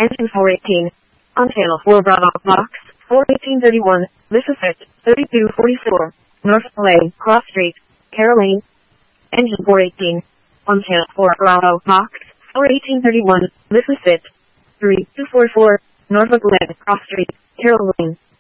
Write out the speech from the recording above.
Engine 418. On channel 4 Bravo Box 41831. This is it. 3244. North Lane, Cross Street, Caroline. Engine 418. On channel 4 Bravo Box 41831. This is it. 3244. Norfolk Lane, Cross Street, Caroline.